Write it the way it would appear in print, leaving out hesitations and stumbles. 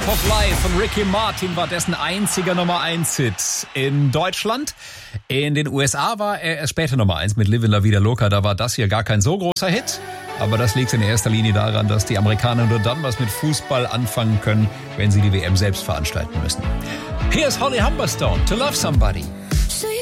Love of Life von Ricky Martin war dessen einziger Nummer 1 Hit in Deutschland. In den USA war er erst später Nummer 1 mit Livin' La Vida Loca. Da war das hier gar kein so großer Hit. Aber das liegt in erster Linie daran, dass die Amerikaner nur dann was mit Fußball anfangen können, wenn sie die WM selbst veranstalten müssen. Hier ist Holly Humberstone, To Love Somebody.